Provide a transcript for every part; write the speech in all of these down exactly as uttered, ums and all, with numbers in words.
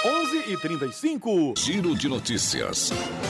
onze e trinta e cinco. Giro de notícias.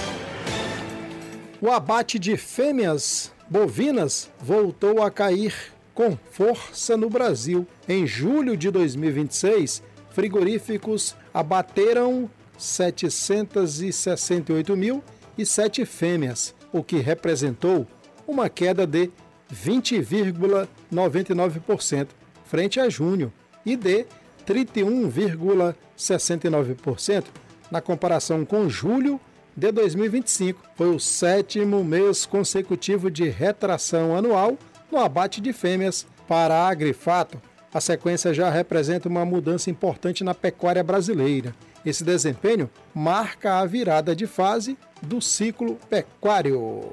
O abate de fêmeas bovinas voltou a cair com força no Brasil. Em julho de dois mil e vinte e seis, frigoríficos abateram setecentos e sessenta e oito mil e sete fêmeas, o que representou uma queda de vinte vírgula noventa e nove por cento frente a junho e de trinta e um vírgula sessenta e nove por cento na comparação com julho de dois mil e vinte e cinco. Foi o sétimo mês consecutivo de retração anual no abate de fêmeas. Para a Agrifato, a sequência já representa uma mudança importante na pecuária brasileira. Esse desempenho marca a virada de fase do ciclo pecuário.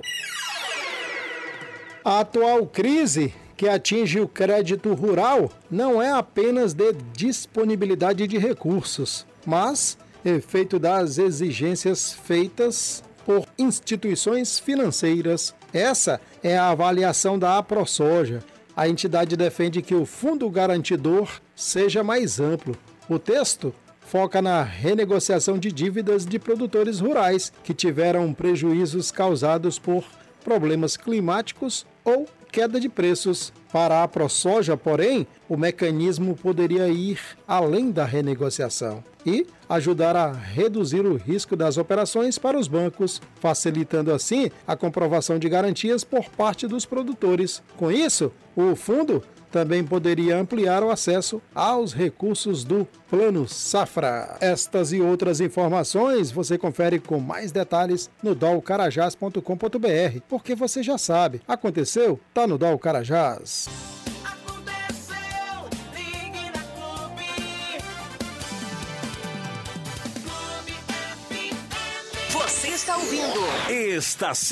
A atual crise que atinge o crédito rural não é apenas de disponibilidade de recursos, mas efeito das exigências feitas por instituições financeiras. Essa é a avaliação da AproSoja. A entidade defende que o fundo garantidor seja mais amplo. O texto foca na renegociação de dívidas de produtores rurais que tiveram prejuízos causados por problemas climáticos ou queda de preços. Para a AproSoja, porém, o mecanismo poderia ir além da renegociação e ajudar a reduzir o risco das operações para os bancos, facilitando assim a comprovação de garantias por parte dos produtores. Com isso, o fundo também poderia ampliar o acesso aos recursos do Plano Safra. Estas e outras informações você confere com mais detalhes no dol carajás ponto com ponto b r, porque você já sabe, aconteceu, tá no Dol Carajás. Aconteceu, ligue na Clube. Clube F M. Você está ouvindo Estação